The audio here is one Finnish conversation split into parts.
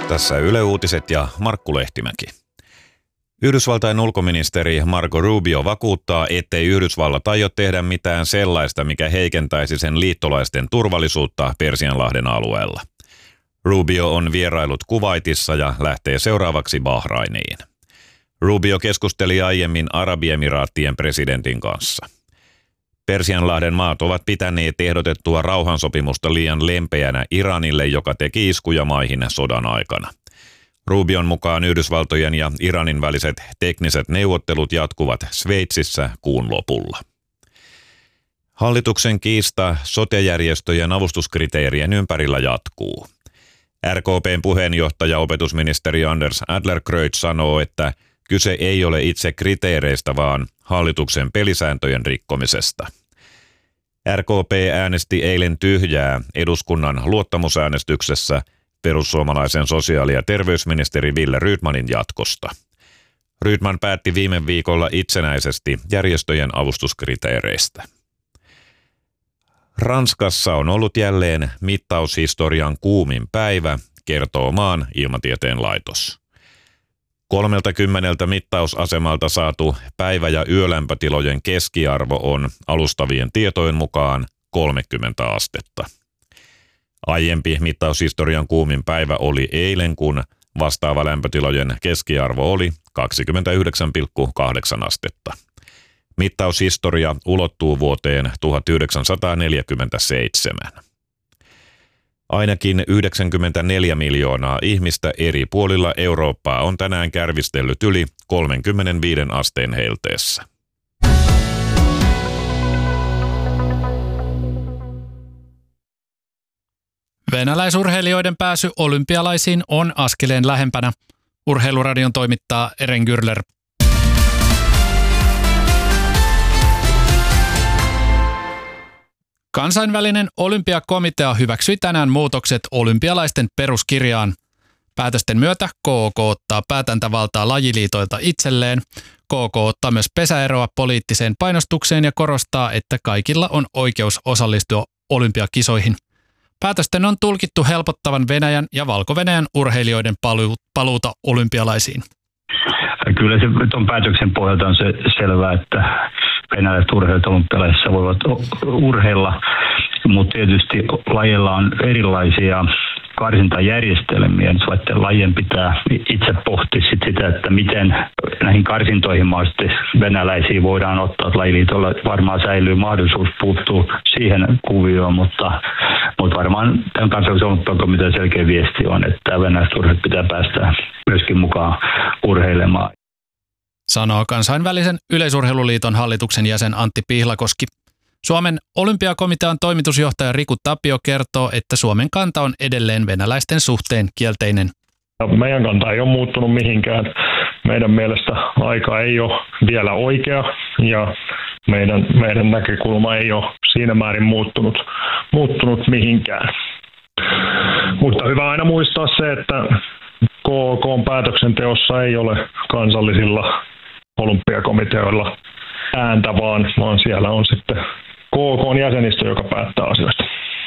Tässä Yle Uutiset ja Markku Lehtimäki. Yhdysvaltain ulkoministeri Marco Rubio vakuuttaa, ettei Yhdysvallat aio tehdä mitään sellaista, mikä heikentäisi sen liittolaisten turvallisuutta Persianlahden alueella. Rubio on vierailut Kuwaitissa ja lähtee seuraavaksi Bahrainiin. Rubio keskusteli aiemmin Arabiemiraattien presidentin kanssa. Persianlahden maat ovat pitäneet ehdotettua rauhansopimusta liian lempeänä Iranille, joka teki iskuja maihin sodan aikana. Rubion mukaan Yhdysvaltojen ja Iranin väliset tekniset neuvottelut jatkuvat Sveitsissä kuun lopulla. Hallituksen kiista sote-järjestöjen avustuskriteerien ympärillä jatkuu. RKP:n puheenjohtaja opetusministeri Anders Adlercreutz sanoo, että kyse ei ole itse kriteereistä, vaan hallituksen pelisääntöjen rikkomisesta. RKP äänesti eilen tyhjää eduskunnan luottamusäänestyksessä perussuomalaisen sosiaali- ja terveysministeri Wille Rydmanin jatkosta. Rydman päätti viime viikolla itsenäisesti järjestöjen avustuskriteereistä. Ranskassa on ollut jälleen mittaushistorian kuumin päivä, kertoo maan ilmatieteen laitos. 30 mittausasemalta saatu päivä- ja yölämpötilojen keskiarvo on alustavien tietojen mukaan 30 astetta. Aiempi mittaushistorian kuumin päivä oli eilen, kun vastaava lämpötilojen keskiarvo oli 29,8 astetta. Mittaushistoria ulottuu vuoteen 1947. Ainakin 94 miljoonaa ihmistä eri puolilla Eurooppaa on tänään kärvistellyt yli 35 asteen helteessä. Venäläisurheilijoiden pääsy olympialaisiin on askeleen lähempänä. Urheiluradion toimittaa Eren Gürler. Kansainvälinen olympiakomitea hyväksyi tänään muutokset olympialaisten peruskirjaan. Päätösten myötä KOK ottaa päätäntävaltaa lajiliitoilta itselleen. KOK ottaa myös pesäeroa poliittiseen painostukseen ja korostaa, että kaikilla on oikeus osallistua olympiakisoihin. Päätösten on tulkittu helpottavan Venäjän ja Valko-Venäjän urheilijoiden paluuta olympialaisiin. Kyllä se tuon päätöksen pohjalta on se selvää, että venäläiset urheilijat olympialaisissa voivat urheilla, mutta tietysti lajeilla on erilaisia karsintajärjestelmiä. Lajien pitää itse pohtia sitä, että miten näihin karsintoihin mahdollisesti venäläisiä voidaan ottaa. Lajiliitolla varmaan säilyy mahdollisuus puuttua siihen kuvioon, mutta varmaan tämän kansallisen olympiakomitean selkeä viesti on, että venäläiset urheilijat pitää päästä myöskin mukaan urheilemaan. Sanoo kansainvälisen yleisurheiluliiton hallituksen jäsen Antti Pihlakoski. Suomen olympiakomitean toimitusjohtaja Riku Tapio kertoo, että Suomen kanta on edelleen venäläisten suhteen kielteinen. Meidän kanta ei ole muuttunut mihinkään. Meidän mielestä aika ei ole vielä oikea ja meidän näkökulma ei ole siinä määrin muuttunut mihinkään. Mutta hyvä aina muistaa se, että KOK:n päätöksenteossa ei ole kansallisilla olympiakomiteoilla ääntä, vaan siellä on sitten KOK:n jäsenistö, joka päättää asioista.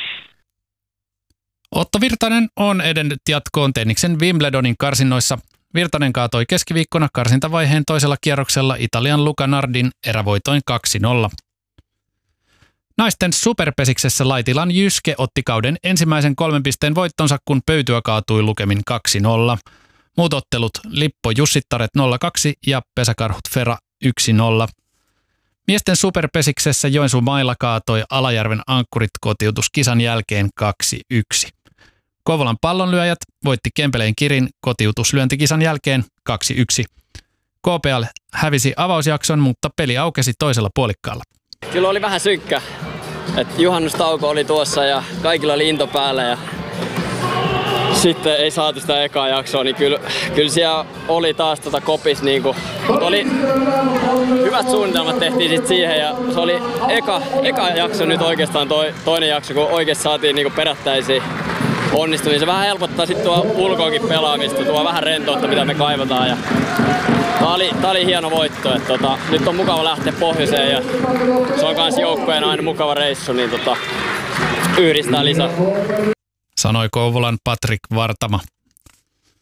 Otto Virtanen on edennyt jatkoon tenniksen Wimbledonin karsinnoissa. Virtanen kaatoi keskiviikkona karsintavaiheen toisella kierroksella Italian Luca Nardin erävoitoin 2-0. Naisten superpesiksessä Laitilan Jyske otti kauden ensimmäisen 3 pisteen voittonsa, kun Pöytyä kaatui lukemin 2-0. Muut ottelut Lippo Jussittaret 0-2 ja Pesäkarhut Fera 1-0. Miesten superpesiksessä Joensuu Mailla kaatoi Alajärven Ankkurit kotiutuskisan jälkeen 2-1. Kouvolan Pallonlyöjät voitti Kempeleen Kirin kotiutuslyöntikisan jälkeen 2-1. KPL hävisi avausjakson, mutta peli aukesi toisella puolikkaalla. Kyllä oli vähän synkkä. Juhannustauko oli tuossa ja kaikilla oli into päällä ja sitten ei saatu sitä ekaa jaksoa, niin kyllä siellä oli taas kopis niinku, oli hyvät suunnitelmat tehtiin sit siihen ja se oli eka jakso nyt oikeastaan toinen jakso, kun oikeesti saatiin niinku perättäisiin onnistumia. Se vähän helpottaa sit tuo ulkoakin pelaamista, tuo vähän rentoutta mitä me kaivataan ja tää oli hieno voitto, että nyt on mukava lähteä pohjoiseen ja se on kans joukkojen aina mukava reissu, niin yhdistää lisää. Sanoi Kouvolan Patrik Vartama.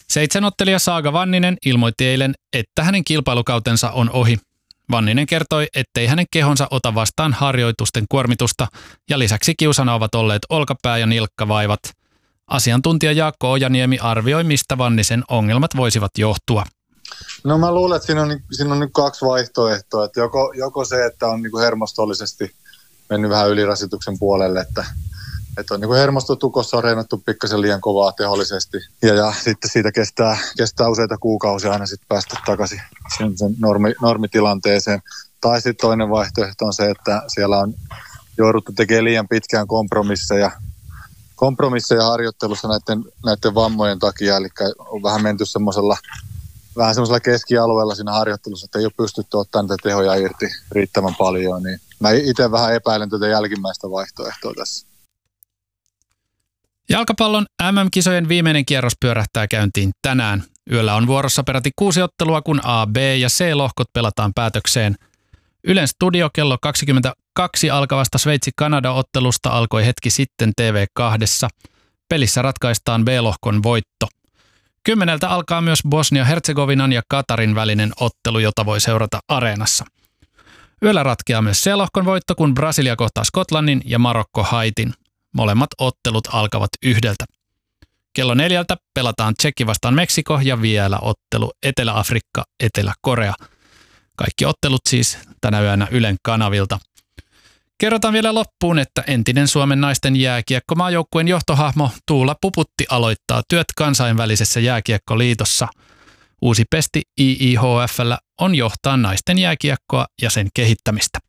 7-ottelija Saaga Vanninen ilmoitti eilen, että hänen kilpailukautensa on ohi. Vanninen kertoi, ettei hänen kehonsa ota vastaan harjoitusten kuormitusta ja lisäksi kiusana ovat olleet olkapää- ja nilkkavaivat. Asiantuntija Jaakko Ojaniemi arvioi, mistä Vannisen ongelmat voisivat johtua. No mä luulen, että siinä on nyt 2 vaihtoehtoa. Että joko se, että on niin kuin hermostollisesti mennyt vähän ylirasituksen puolelle, että on niin kuin hermostotukossa on reenattu pikkasen liian kovaa tehollisesti. Ja sitten siitä kestää useita kuukausia aina sitten päästä takaisin sen normitilanteeseen. Tai sitten toinen vaihtoehto on se, että siellä on jouduttu tekemään liian pitkään kompromisseja harjoittelussa näiden vammojen takia. Eli on vähän menty semmoisella keskialueella siinä harjoittelussa, että ei ole pystytty ottamaan niitä tehoja irti riittävän paljon. Niin mä itse vähän epäilen tätä jälkimmäistä vaihtoehtoa tässä. Jalkapallon MM-kisojen viimeinen kierros pyörähtää käyntiin tänään. Yöllä on vuorossa peräti 6 ottelua, kun A, B ja C-lohkot pelataan päätökseen. Ylen studio kello 22 alkavasta Sveitsi-Kanada-ottelusta alkoi hetki sitten TV2. Pelissä ratkaistaan B-lohkon voitto. 10 alkaa myös Bosnia-Herzegovinan ja Katarin välinen ottelu, jota voi seurata Areenassa. Yöllä ratkeaa myös C-lohkon voitto, kun Brasilia kohtaa Skotlannin ja Marokko Haitin. Molemmat ottelut alkavat 1. Kello 4 pelataan Tšekki vastaan Meksiko ja vielä ottelu Etelä-Afrikka, Etelä-Korea. Kaikki ottelut siis tänä yönä Ylen kanavilta. Kerrotaan vielä loppuun, että entinen Suomen naisten jääkiekkomaajoukkueen johtohahmo Tuula Puputti aloittaa työt kansainvälisessä jääkiekkoliitossa. Uusi pesti IIHF:llä on johtaa naisten jääkiekkoa ja sen kehittämistä.